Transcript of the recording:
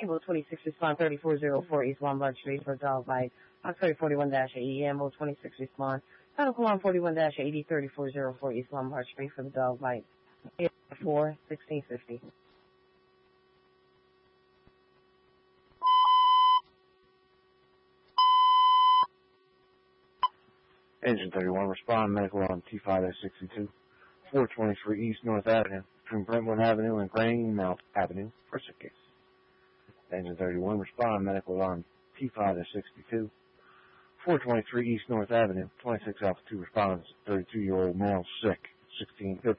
Able 26 respond 3404 East Lombard Street for a dog bite. Oxford 41-80, Ambo 26 respond. Title Column 41-80 3404 East Lombard Street for the dog bite. 4-1650. Engine 31, respond medical on T5-62, 423 East North Avenue, between Brentwood Avenue and Greenmount Avenue, for sick case. Engine 31, respond medical on T5-62, 423 East North Avenue, 26 Alpha 2 responds, 32-year-old male, sick, 1650.